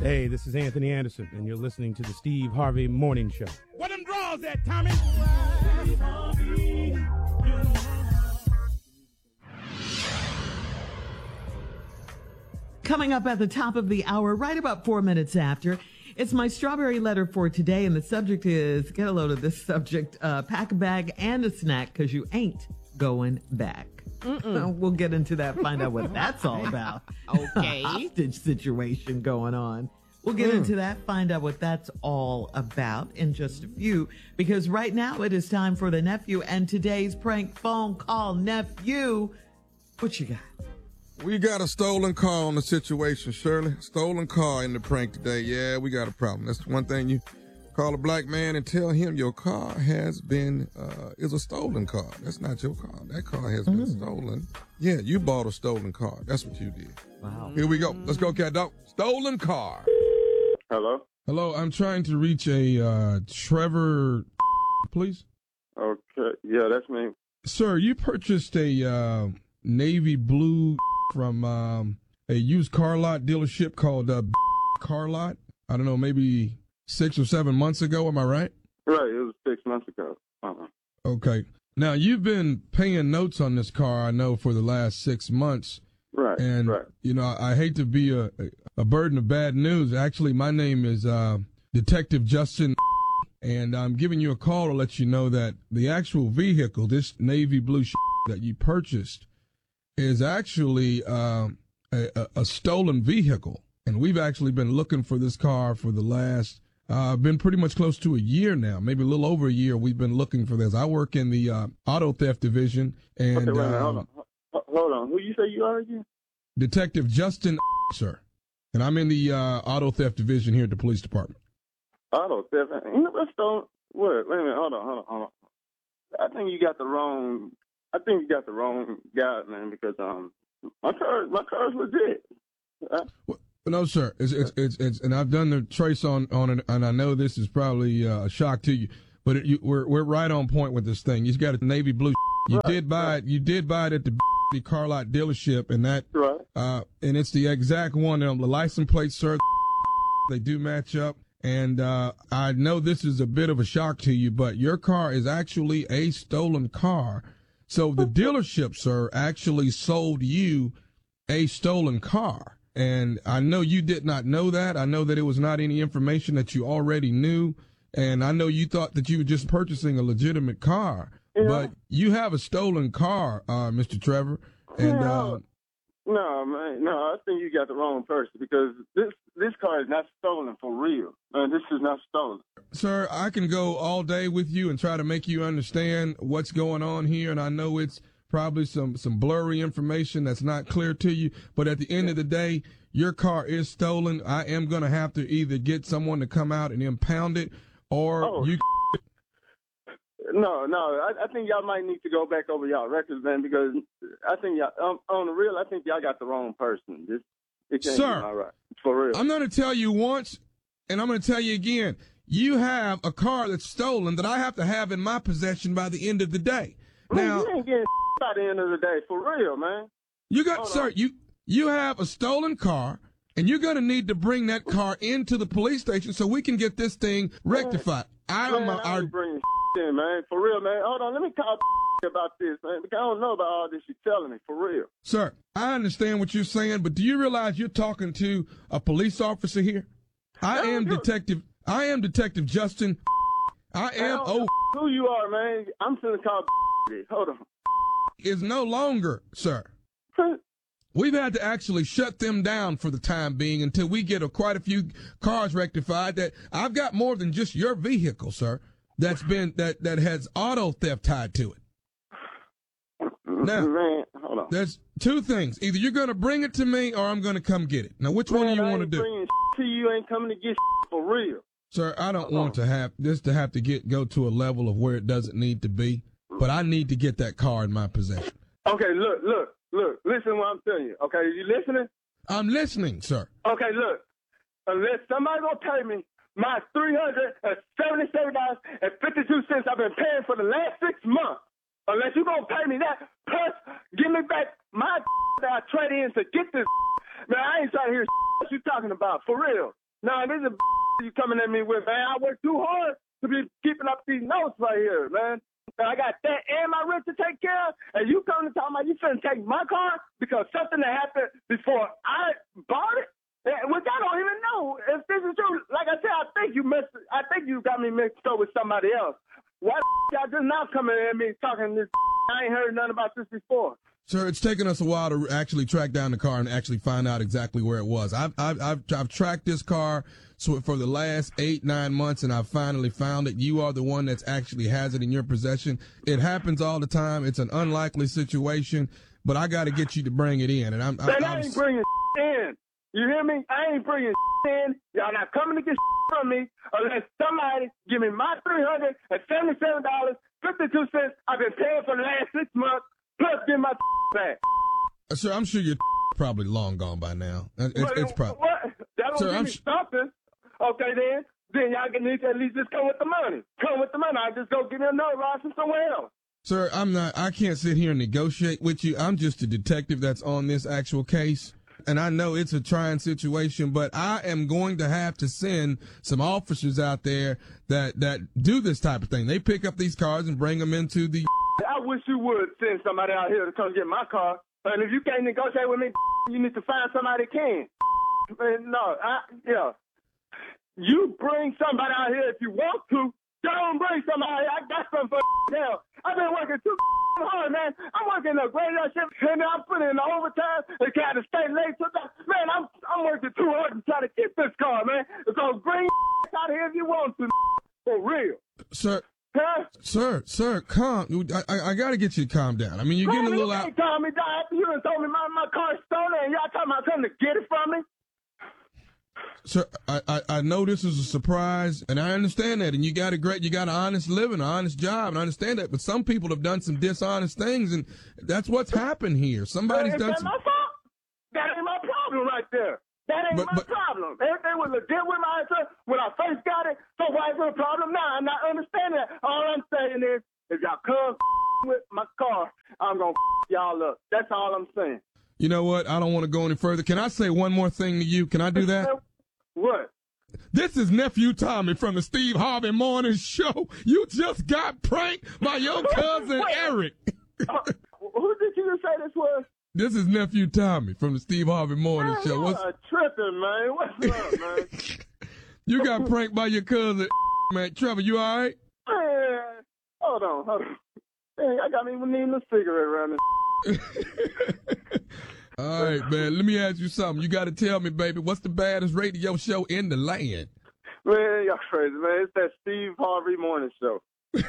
Hey, this is Anthony Anderson, and you're listening to the Steve Harvey Morning Show. What them draws at, Tommy? Coming up at the top of the hour, right about 4 minutes after, it's my strawberry letter for today, and the subject is, get a load of this subject, pack a bag and a snack, because you ain't going back. We'll get into that, find out what that's all about. Okay. Hostage situation going on. We'll get into that, find out what that's all about in just a few, because right now it is time for the nephew and today's prank phone call. Nephew, what you got? We got a stolen car on the situation, Shirley. Stolen car in the prank today. Yeah, we got a problem. That's one thing. You call a black man and tell him your car is a stolen car. That's not your car. That car has been stolen. Yeah, you bought a stolen car. That's what you did. Wow. Here we go. Let's go, cat dog. Stolen car. Hello? Hello, I'm trying to reach a Trevor, please. Okay, yeah, that's me. Sir, you purchased a navy blue from a used car lot dealership called Car Lot. I don't know, maybe 6 or 7 months ago. Am I right? Right, it was 6 months ago. Okay. Now, you've been paying notes on this car, I know, for the last 6 months. Right, and, right. You know, I hate to be a burden of bad news. Actually, my name is Detective Justin, and I'm giving you a call to let you know that the actual vehicle, this navy blue that you purchased, is actually a stolen vehicle. And we've actually been looking for this car for the last, been pretty much close to a year now, maybe a little over a year. We've been looking for this. I work in the auto theft division. And okay, wait a minute, hold on. Who you say you are again? Detective Justin, sir. And I'm in the auto theft division here at the police department. Auto theft? You know, that's stolen. Wait a minute, hold on. I think you got the wrong guy, man, because my car's legit. Well, no, sir. It's and I've done the trace on it, and I know this is probably a shock to you, but we're right on point with this thing. You've got a navy blue. You did buy it. You did buy it at the car lot dealership, and that and it's the exact one. The license plate, sir, they do match up. And I know this is a bit of a shock to you, but your car is actually a stolen car. So the dealership, sir, actually sold you a stolen car. And I know you did not know that. I know that it was not any information that you already knew. And I know you thought that you were just purchasing a legitimate car. Yeah. But you have a stolen car, Mr. Trevor. And no, man, no, I think you got the wrong person, because this car is not stolen for real. Man, this is not stolen. Sir, I can go all day with you and try to make you understand what's going on here, and I know it's probably some blurry information that's not clear to you, but at the end of the day, your car is stolen. I am going to have to either get someone to come out and impound it, or you... No, I think y'all might need to go back over y'all records, man, because I think y'all, on the real, I think y'all got the wrong person. It can't be all right. For real. I'm going to tell you once, and I'm going to tell you again. You have a car that's stolen that I have to have in my possession by the end of the day. Man, Now, you ain't getting by the end of the day, for real, man. You have a stolen car, and you're going to need to bring that car into the police station so we can get this thing rectified. I ain't bringing in, man, for real, man. Hold on, let me call about this, man, because I don't know about all this you're telling me, for real. Sir, I understand what you're saying, but do you realize you're talking to a police officer here? I am Detective Justin. Who you are, man? I'm finna call. Hold on. Is no longer, sir. We've had to actually shut them down for the time being until we get quite a few cars rectified. That I've got more than just your vehicle, sir. That's been that has auto theft tied to it. Now, man, hold on. There's two things. Either you're going to bring it to me, or I'm going to come get it. Now, which one do you want to do? Bringing to you, ain't coming to get for real. Sir, I don't want to have go to a level of where it doesn't need to be, but I need to get that car in my possession. Okay, look. Listen to what I'm telling you. Okay, you listening? I'm listening, sir. Okay, look. Unless somebody gonna pay me my $377.52 I've been paying for the last 6 months. Unless you gonna pay me that, plus give me back my that I trade in to get this. Man, I ain't trying to hear what you talking about, for real. Nah, this is you coming at me with, man. I work too hard to be keeping up these notes right here, man. And I got that and my rent to take care of, and you come to talk about you finna take my car because something that happened before I bought it, which I don't even know if this is true. Like I said, I think you got me mixed up with somebody else. Why y'all just now coming at me talking this? I ain't heard nothing about this before. Sir, it's taken us a while to actually track down the car and actually find out exactly where it was. I've tracked this car for the last 8-9 months, and I finally found it. You are the one that's actually has it in your possession. It happens all the time. It's an unlikely situation, but I got to get you to bring it in. And I ain't bringing in. You hear me? I ain't bringing in. Y'all not coming to get from me unless somebody give me my $377.52 I've been paying for the last 6 months. Plus, get my back. Sir, I'm sure you're probably long gone by now. It's probably. What? That don't give me something. Okay, then y'all need to at least just come with the money. Come with the money. I just go get me another ride from somewhere else. Sir, I can't sit here and negotiate with you. I'm just a detective that's on this actual case. And I know it's a trying situation, but I am going to have to send some officers out there that do this type of thing. They pick up these cars and bring them into the. I wish you would send somebody out here to come get my car. And if you can't negotiate with me, you need to find somebody that can. You bring somebody out here if you want to. Don't bring somebody. I got something for hell. I've been working too hard, man. I'm working a graveyard shift, and I'm putting in the overtime. They got to stay late. Man, I'm working too hard to try to get this car, man. So bring out here if you want to, for real. Sir. Huh? Sir, calm. I got to get you to calm down. I mean, you're getting a little out. Calm me down after you done told me my car's stolen, and y'all talking about coming to get it from me? Sir, I know this is a surprise, and I understand that, and you got an honest living, an honest job, and I understand that, but some people have done some dishonest things, and that's what's happened here. Somebody's done some. Is that my fault? That ain't my problem right there. That ain't my problem. Everything was legit with my answer when I first got it, so why is it a problem now? I'm not understanding that. All I'm saying is, if y'all come with my car, I'm going to y'all up. That's all I'm saying. You know what? I don't want to go any further. Can I say one more thing to you? Can I do that? What? This is Nephew Tommy from the Steve Harvey Morning Show. You just got pranked by your cousin Eric. Who did you say this was? This is Nephew Tommy from the Steve Harvey Morning Show. What's tripping, man? What's up, man? You got pranked by your cousin, man. Trevor, you all right? Man, hold on. Hey, I got me needing a cigarette around this. All right, man. Let me ask you something. You got to tell me, baby, what's the baddest radio show in the land? Man, y'all crazy, man. It's that Steve Harvey Morning Show.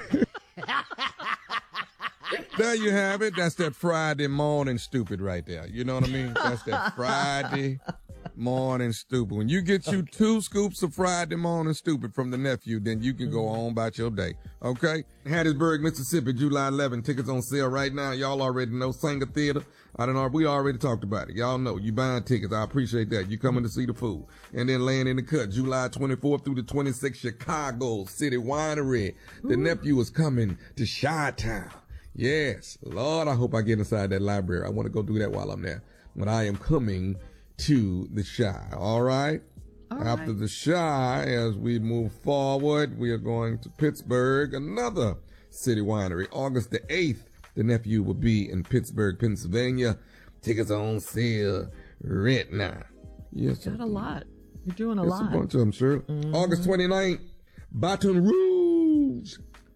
There you have it. That's that Friday morning stupid right there. You know what I mean? That's that Friday morning stupid. When you get you 2 scoops of Friday morning stupid from the nephew, then you can go on about your day. Okay? Hattiesburg, Mississippi, July 11. Tickets on sale right now. Y'all already know Sanger Theater. We already talked about it. Y'all know you buying tickets. I appreciate that. You coming to see the food. And then laying in the cut, July 24th through the 26th, Chicago City Winery. The nephew is coming to Chi-Town. Yes. Lord, I hope I get inside that library. I want to go do that while I'm there. When I am coming to the Chi. All right? After the Chi, as we move forward, we are going to Pittsburgh, another city winery. August the 8th, the nephew will be in Pittsburgh, Pennsylvania. Tickets on sale right now. Yes, got a lot. You're doing a lot. A bunch of them, sure. Mm-hmm. August 29th, Baton Rouge,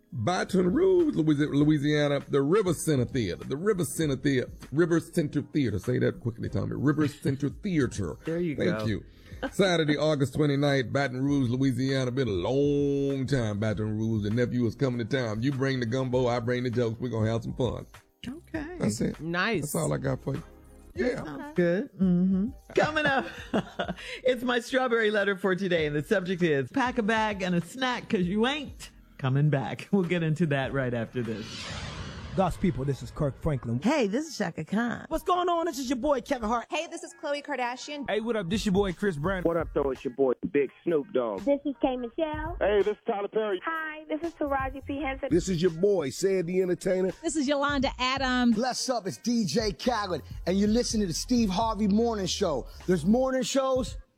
Louisiana, the River Center Theater. River Center Theater. Say that quickly, Tommy. River Center Theater. There you go. Thank you. Saturday, August 29th, Baton Rouge, Louisiana. Been a long time, Baton Rouge. The nephew is coming to town. You bring the gumbo, I bring the jokes. We're going to have some fun. Okay. That's it. Nice. That's all I got for you. Yeah. Sounds good. Mm-hmm. Coming up, it's my strawberry letter for today, and the subject is pack a bag and a snack because you ain't coming back. We'll get into that right after this. God's people, this is Kirk Franklin. Hey, this is Shaka Khan. What's going on? This is your boy, Kevin Hart. Hey, this is Khloe Kardashian. Hey, what up? This your boy, Chris Brown. What up, though? It's your boy, Big Snoop Dogg. This is K. Michelle. Hey, this is Tyler Perry. Hi, this is Taraji P. Henson. This is your boy, Sid the Entertainer. This is Yolanda Adams. Bless up, it's DJ Khaled, and you're listening to the Steve Harvey Morning Show. There's morning shows,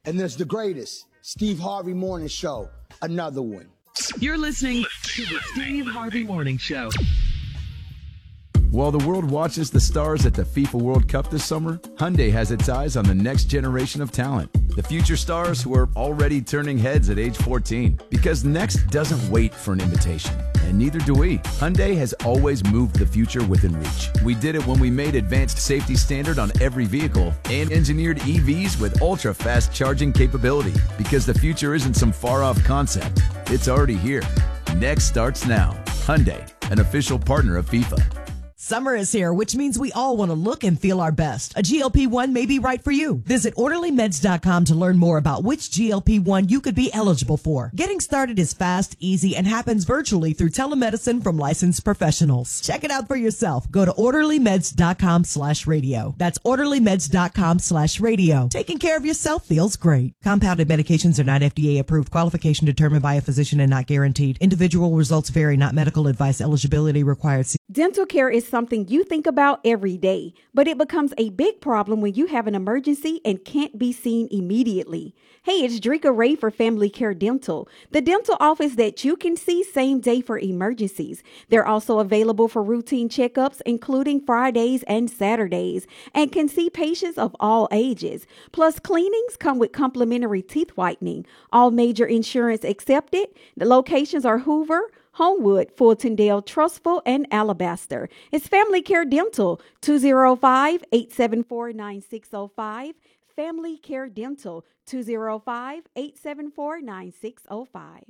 And there's the greatest, Steve Harvey Morning Show, another one. You're listening to the Steve Harvey Morning Show. While the world watches the stars at the FIFA World Cup this summer, Hyundai has its eyes on the next generation of talent. The future stars who are already turning heads at age 14. Because next doesn't wait for an invitation. And neither do we. Hyundai has always moved the future within reach. We did it when we made advanced safety standard on every vehicle and engineered EVs with ultra-fast charging capability. Because the future isn't some far-off concept. It's already here. Next starts now. Hyundai, an official partner of FIFA. Summer is here, which means we all want to look and feel our best. A GLP-1 may be right for you. Visit OrderlyMeds.com to learn more about which GLP-1 you could be eligible for. Getting started is fast, easy, and happens virtually through telemedicine from licensed professionals. Check it out for yourself. Go to OrderlyMeds.com/radio. That's OrderlyMeds.com/radio. Taking care of yourself feels great. Compounded medications are not FDA approved. Qualification determined by a physician and not guaranteed. Individual results vary, not medical advice. Eligibility required. Dental care is something you think about every day, but it becomes a big problem when you have an emergency and can't be seen immediately. Hey, it's Drika Ray for Family Care Dental, the dental office that you can see same day for emergencies. They're also available for routine checkups, including Fridays and Saturdays, and can see patients of all ages. Plus, cleanings come with complimentary teeth whitening. All major insurance accepted. The locations are Hoover, Homewood, Fultondale, Trustful, and Alabaster. It's Family Care Dental, 205-874-9605. Family Care Dental, 205-874-9605.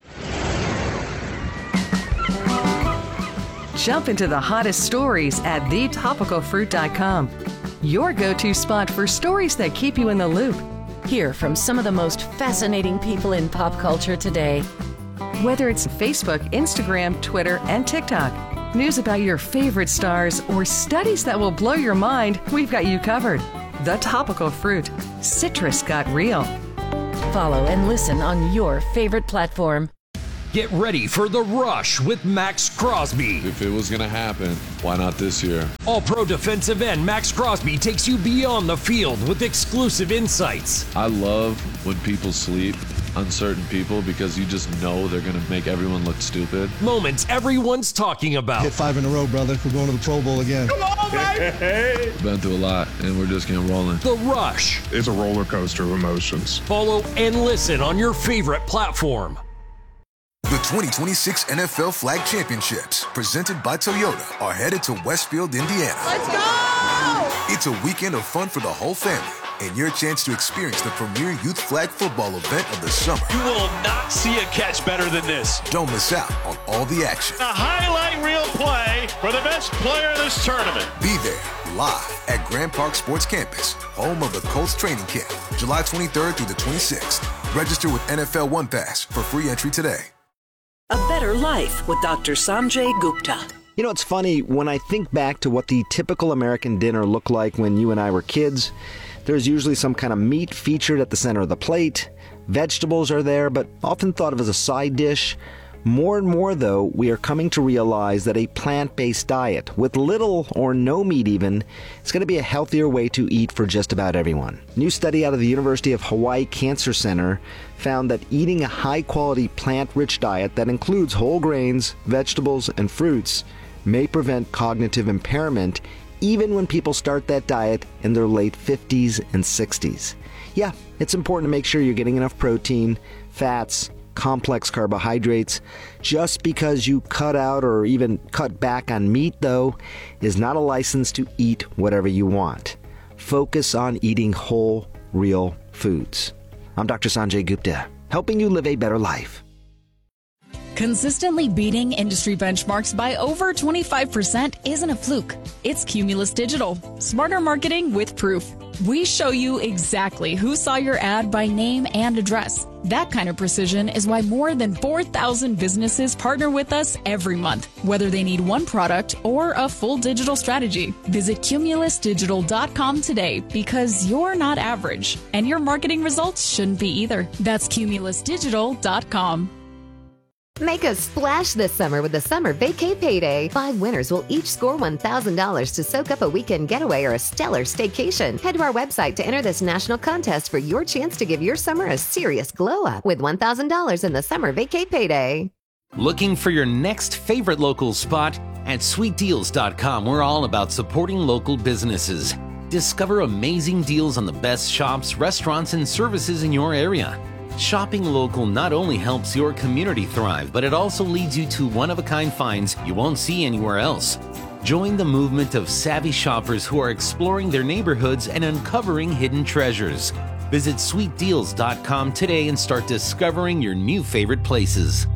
Jump into the hottest stories at thetopicalfruit.com. Your go-to spot for stories that keep you in the loop. Hear from some of the most fascinating people in pop culture today. Whether it's Facebook, Instagram, Twitter, and TikTok, news about your favorite stars, or studies that will blow your mind, we've got you covered. The Topical Fruit. Citrus got real. Follow and listen on your favorite platform. Get ready for The Rush with Max Crosby. If it was going to happen, why not this year? All-pro defensive end Max Crosby takes you beyond the field with exclusive insights. I love when people sleep, uncertain people, because you just know they're going to make everyone look stupid. Moments everyone's talking about. Hit 5 in a row, brother. We're going to the Pro Bowl again. Come on, baby! Been through a lot, and we're just getting rolling. The Rush. It's a roller coaster of emotions. Follow and listen on your favorite platform. The 2026 NFL Flag Championships, presented by Toyota, are headed to Westfield, Indiana. Let's go! It's a weekend of fun for the whole family, and your chance to experience the premier youth flag football event of the summer. You will not see a catch better than this. Don't miss out on all the action. A highlight reel play for the best player of this tournament. Be there, live at Grand Park Sports Campus, home of the Colts training camp, July 23rd through the 26th. Register with NFL One Pass for free entry today. A Better Life with Dr. Sanjay Gupta. You know, it's funny, when I think back to what the typical American dinner looked like when you and I were kids, there's usually some kind of meat featured at the center of the plate. Vegetables are there, but often thought of as a side dish. More and more, though, we are coming to realize that a plant-based diet, with little or no meat even, is going to be a healthier way to eat for just about everyone. A new study out of the University of Hawaii Cancer Center found that eating a high-quality plant-rich diet that includes whole grains, vegetables, and fruits may prevent cognitive impairment even when people start that diet in their late 50s and 60s. Yeah, it's important to make sure you're getting enough protein, fats, complex carbohydrates. Just because you cut out or even cut back on meat, though, is not a license to eat whatever you want. Focus on eating whole, real foods. I'm Dr. Sanjay Gupta, helping you live a better life. Consistently beating industry benchmarks by over 25% isn't a fluke. It's Cumulus Digital. Smarter marketing with proof. We show you exactly who saw your ad by name and address. That kind of precision is why more than 4,000 businesses partner with us every month, whether they need one product or a full digital strategy. Visit cumulusdigital.com today, because you're not average, and your marketing results shouldn't be either. That's cumulusdigital.com. Make a splash this summer with the Summer Vacay Payday. 5 winners will each score $1,000 to soak up a weekend getaway or a stellar staycation. Head to our website to enter this national contest for your chance to give your summer a serious glow up with $1,000 in the Summer Vacay Payday. Looking for your next favorite local spot? At sweetdeals.com, we're all about supporting local businesses. Discover amazing deals on the best shops, restaurants, and services in your area. Shopping local not only helps your community thrive, but it also leads you to one-of-a-kind finds you won't see anywhere else. Join the movement of savvy shoppers who are exploring their neighborhoods and uncovering hidden treasures. Visit sweetdeals.com today and start discovering your new favorite places.